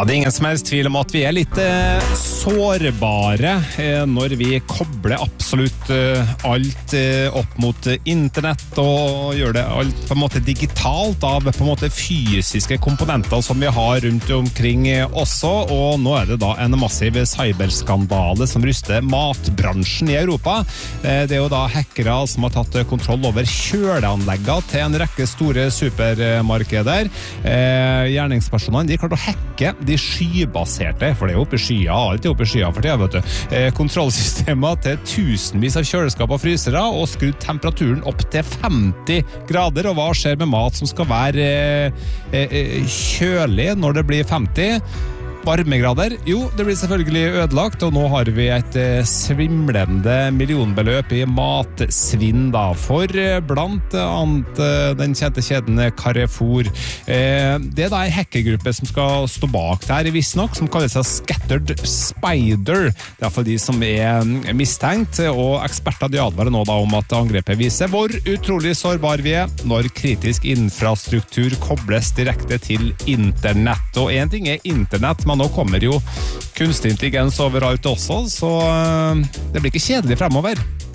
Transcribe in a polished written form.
Ja, det ingen som helst tvil om at vi litt sårbare når vi kobler absolutt alt opp mot internett og gjør det alt på en måte digitalt av på en måte fysiske komponenter som vi har rundt omkring også, og nå det da en massiv cyberskandale som ryster matbransjen i Europa. Det jo da hackere som har tatt kontroll over kjøleanlegger til en rekke store supermarkeder. Gjerningspersonene, de klarte å hacke de skybaserte, for det jo oppe i skya, alt oppe i skya for tida, vet du. Kontrollsystemer til tusenvis av kjøleskap og frysere, og skrudd temperaturen opp til 50 grader, og hva skjer med mat som skal være kjølig når det blir 50? Varmegrader? Jo, det blir selvfølgelig ødelagt, og nå har vi et svimlende millionbeløp i matsvinn da, for blant annet den kjente kjeden Carrefour. Det da en hackergruppe som skal stå bak det her, visst nok, som kaller seg Scattered Spider. Det for de som mistenkt, og eksperter de advarer nå da om at angrepet viser hvor utrolig sårbar vi når kritisk infrastruktur kobles direkte til internett. Og en ting internett, men nå kommer jo kunstig intelligens overalt også, så det blir ikke kjedelig fremover.